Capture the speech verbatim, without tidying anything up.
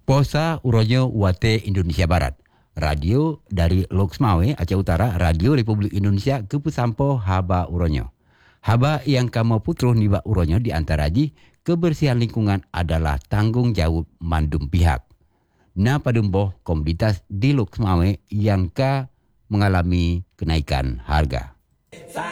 Posa Uronyo Wate Indonesia Barat. Radio dari Loksmawe, Aceh Utara, Radio Republik Indonesia ke Pusampo Haba Uronyo. Haba yang kamu putruh niba Uronyo di antara ji, kebersihan lingkungan adalah tanggung jawab mandum pihak. Na padumboh komoditas di Loksmawe yang ka mengalami kenaikan harga.